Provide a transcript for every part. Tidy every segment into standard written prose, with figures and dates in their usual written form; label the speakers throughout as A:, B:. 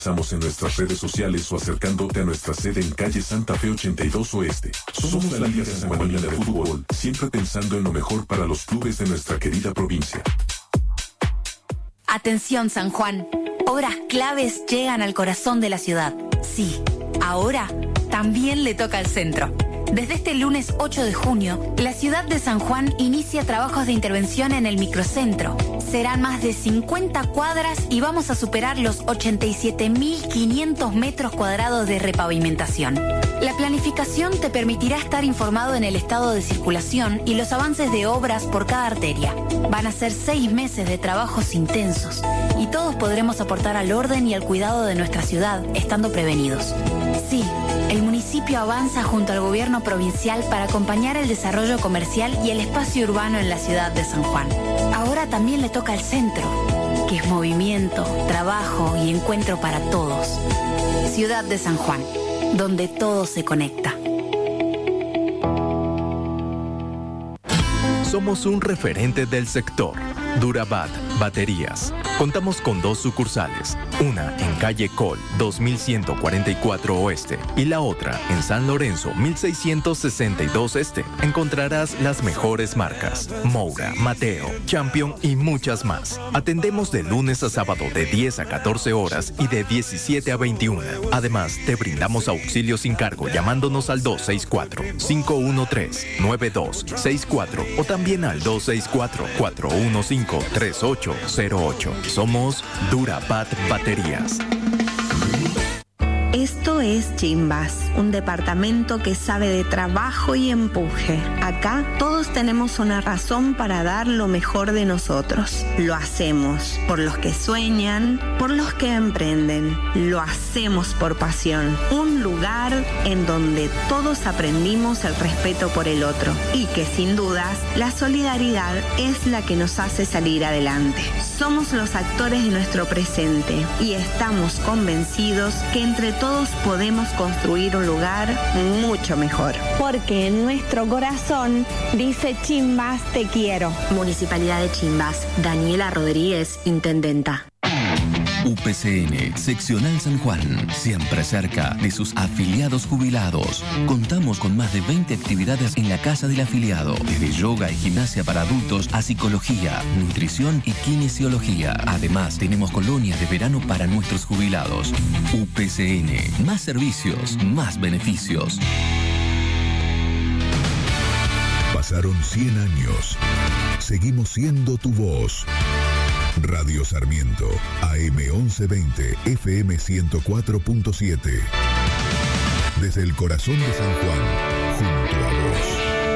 A: Estamos en nuestras redes sociales o acercándote a nuestra sede en calle Santa Fe 82 Oeste. Somos la Liga Sanjuanina de Fútbol, siempre pensando en lo mejor para los clubes de nuestra querida provincia.
B: Atención, San Juan. Obras claves llegan al corazón de la ciudad. Sí, ahora también le toca al centro. Desde este lunes 8 de junio, la ciudad de San Juan inicia trabajos de intervención en el microcentro. Serán más de 50 cuadras y vamos a superar los 87.500 metros cuadrados de repavimentación. La planificación te permitirá estar informado en el estado de circulación y los avances de obras por cada arteria. Van a ser 6 meses de trabajos intensos y todos podremos aportar al orden y al cuidado de nuestra ciudad, estando prevenidos. Sí, el municipio avanza junto al gobierno provincial para acompañar el desarrollo comercial y el espacio urbano en la ciudad de San Juan. Ahora también le toca al centro, que es movimiento, trabajo y encuentro para todos. Ciudad de San Juan, donde todo se conecta.
C: Somos un referente del sector. Durabat Baterías. Contamos con 2 sucursales, una en calle Col 2144 Oeste y la otra en San Lorenzo 1662 Este. Encontrarás las mejores marcas: Moura, Mateo, Champion y muchas más. Atendemos de lunes a sábado de 10 a 14 horas y de 17 a 21. Además, te brindamos auxilio sin cargo llamándonos al 264-513-9264 o también al 264-415-3808. Somos Durabat Baterías.
D: Esto es Chimbas, un departamento que sabe de trabajo y empuje. Acá todos tenemos una razón para dar lo mejor de nosotros. Lo hacemos por los que sueñan, por los que emprenden. Lo hacemos por pasión. Un lugar en donde todos aprendimos el respeto por el otro y que sin dudas la solidaridad es la que nos hace salir adelante. Somos los actores de nuestro presente y estamos convencidos que entre todos podemos construir un lugar mucho mejor. Porque en nuestro corazón dice Chimbas te quiero.
B: Municipalidad de Chimbas. Daniela Rodríguez, intendenta.
E: UPCN Seccional San Juan, siempre cerca de sus afiliados jubilados. Contamos con más de 20 actividades en la casa del afiliado, desde yoga y gimnasia para adultos a psicología, nutrición y kinesiología. Además, tenemos colonias de verano para nuestros jubilados. UPCN, más servicios, más beneficios.
F: Pasaron 100 años. Seguimos siendo tu voz. Radio Sarmiento, AM 1120, FM 104.7. Desde el corazón de San Juan, junto a vos.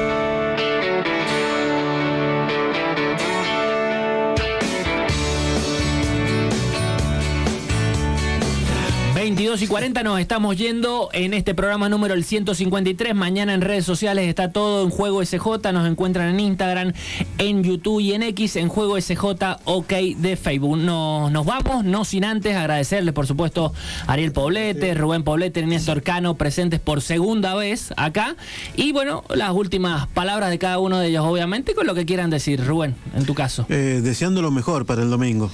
G: 22:40 nos estamos yendo en este programa número el 153. Mañana en redes sociales está todo en Juego SJ. Nos encuentran en Instagram, en YouTube y en X, en Juego SJ OK de Facebook. Nos vamos, no sin antes agradecerles, por supuesto, a Ariel Poblete, Rubén Poblete y Néstor Cano, presentes por segunda vez acá. Y bueno, las últimas palabras de cada uno de ellos, obviamente, con lo que quieran decir. Rubén, en tu caso.
H: Deseando lo mejor para el domingo.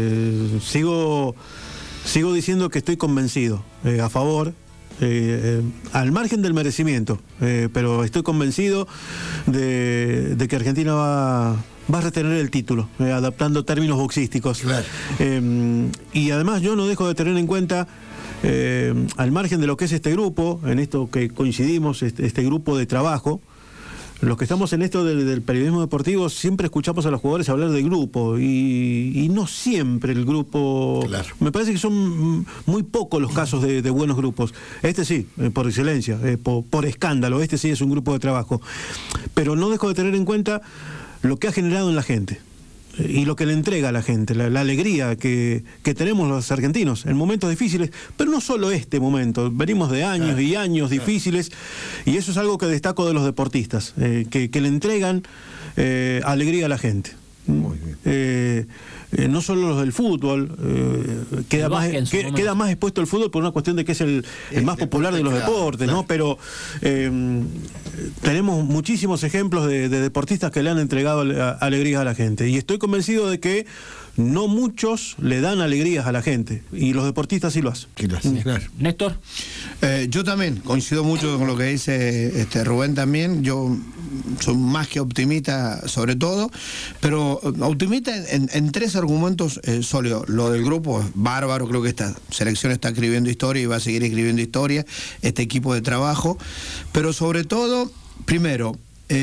H: Sigo diciendo que estoy convencido, a favor, al margen del merecimiento, pero estoy convencido de que Argentina va a retener el título, adaptando términos boxísticos. Claro. Y además yo no dejo de tener en cuenta, al margen de lo que es este grupo, en esto que coincidimos, este grupo de trabajo, los que estamos en esto del periodismo deportivo siempre escuchamos a los jugadores hablar de grupo y no siempre el grupo... Claro. Me parece que son muy pocos los casos de buenos grupos. Este sí, por excelencia, por escándalo, este sí es un grupo de trabajo. Pero no dejo de tener en cuenta lo que ha generado en la gente y lo que le entrega a la gente, la alegría que tenemos los argentinos en momentos difíciles, pero no solo este momento, venimos de años y años difíciles, y eso es algo que destaco de los deportistas, que le entregan alegría a la gente. Muy bien. No solo los del fútbol, queda más expuesto el fútbol por una cuestión de que es el más popular de los deportes, ¿no? Pero tenemos muchísimos ejemplos de deportistas que le han entregado alegría a la gente, y estoy convencido de que no muchos le dan alegrías a la gente, y los deportistas sí lo hacen.
I: Claro.
G: Néstor.
I: Yo también coincido mucho con lo que dice Rubén también. Yo soy más que optimista sobre todo, pero optimista en tres argumentos sólidos. Lo del grupo es bárbaro, creo que esta selección está escribiendo historia y va a seguir escribiendo historia, este equipo de trabajo, pero sobre todo, primero,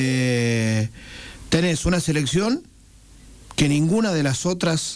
I: tenés una selección que ninguna de las otras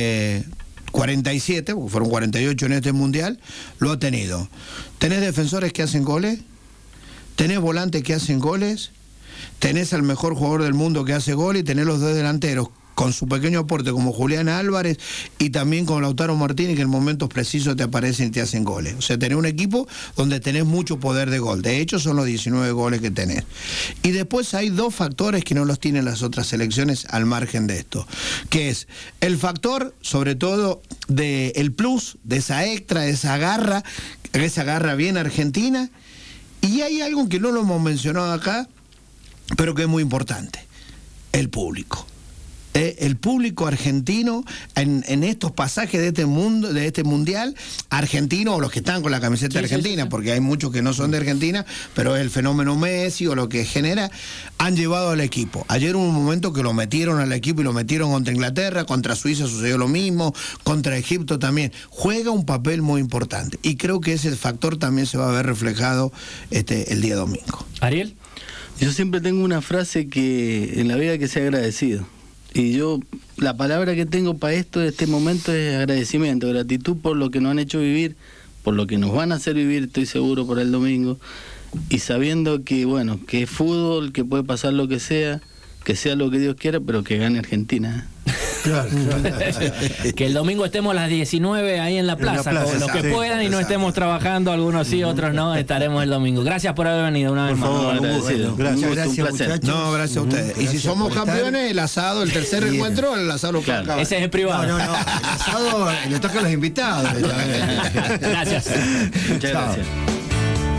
I: 47, porque fueron 48 en este mundial, lo ha tenido. Tenés defensores que hacen goles, tenés volantes que hacen goles, tenés al mejor jugador del mundo que hace goles y tenés los dos delanteros con su pequeño aporte como Julián Álvarez y también con Lautaro Martínez, que en momentos precisos te aparecen y te hacen goles. O sea, tenés un equipo donde tenés mucho poder de gol. De hecho, son los 19 goles que tenés. Y después hay dos factores que no los tienen las otras selecciones al margen de esto, que es el factor, sobre todo, del plus, de esa extra, de esa garra bien argentina. Y hay algo que no lo hemos mencionado acá, pero que es muy importante: el público. El público argentino en estos pasajes de este mundial argentino, o los que están con la camiseta argentina, porque hay muchos que no son de Argentina, pero es el fenómeno Messi o lo que genera, han llevado al equipo. Ayer hubo un momento que lo metieron al equipo y lo metieron contra Inglaterra, contra Suiza sucedió lo mismo, contra Egipto también. Juega un papel muy importante y creo que ese factor también se va a ver reflejado el día domingo.
G: Ariel.
J: Yo siempre tengo una frase que en la vida que sea agradecido. Y yo, la palabra que tengo para este momento es agradecimiento, gratitud por lo que nos han hecho vivir, por lo que nos van a hacer vivir, estoy seguro, por el domingo, y sabiendo que, bueno, que es fútbol, que puede pasar lo que sea lo que Dios quiera, pero que gane Argentina.
I: Claro.
G: Que el domingo estemos a las 19 ahí en la plaza, con los que puedan y no estemos trabajando, algunos sí, otros no, estaremos el domingo. Gracias por haber venido una vez más.
I: Gracias,
J: un placer.
I: No, gracias a ustedes. Y si somos campeones, el asado, el tercer encuentro, el asado lo
J: claro.
G: Ese es el privado.
K: No, el asado le toca a los invitados.
G: Gracias.
J: Muchas gracias.